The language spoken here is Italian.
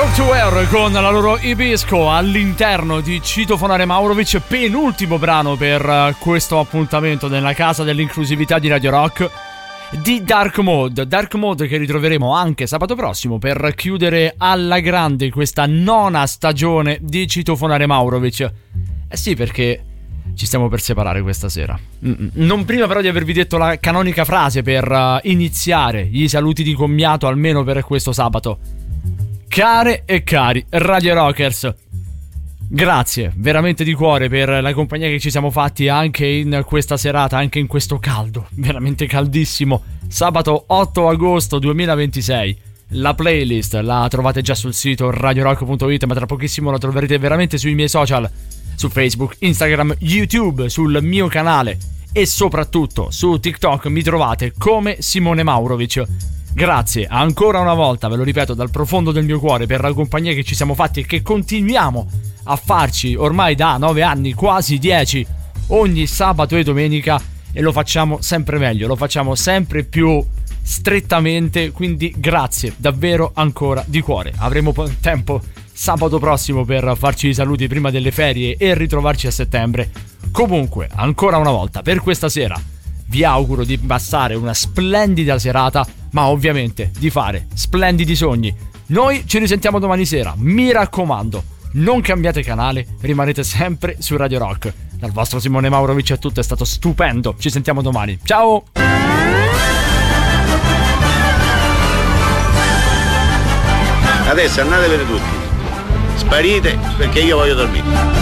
Software con la loro Ibisco all'interno di Citofonare Maurovic, penultimo brano per questo appuntamento nella casa dell'inclusività di Radio Rock di Dark Mode che ritroveremo anche sabato prossimo per chiudere alla grande questa nona stagione di Citofonare Maurovic. Eh sì, perché ci stiamo per separare questa sera. Non prima però di avervi detto la canonica frase per iniziare i saluti di commiato almeno per questo sabato. Care e cari Radio Rockers, grazie veramente di cuore per la compagnia che ci siamo fatti anche in questa serata, anche in questo caldo, veramente caldissimo, sabato 8 agosto 2026. La playlist la trovate già sul sito radiorock.it, ma tra pochissimo la troverete veramente sui miei social, su Facebook, Instagram, YouTube, sul mio canale e soprattutto su TikTok mi trovate come Simone Maurovic. Grazie ancora una volta, ve lo ripeto dal profondo del mio cuore, per la compagnia che ci siamo fatti e che continuiamo a farci ormai da 9 anni, quasi 10, ogni sabato e domenica, e lo facciamo sempre meglio, lo facciamo sempre più strettamente, quindi grazie davvero ancora di cuore. Avremo tempo sabato prossimo per farci i saluti prima delle ferie e ritrovarci a settembre. Comunque, ancora una volta, per questa sera vi auguro di passare una splendida serata, ma ovviamente di fare splendidi sogni. Noi ci risentiamo domani sera, mi raccomando, non cambiate canale, rimanete sempre su Radio Rock. Dal vostro Simone Maurovic è tutto, è stato stupendo, ci sentiamo domani, ciao! Adesso andatevene tutti, sparite perché io voglio dormire.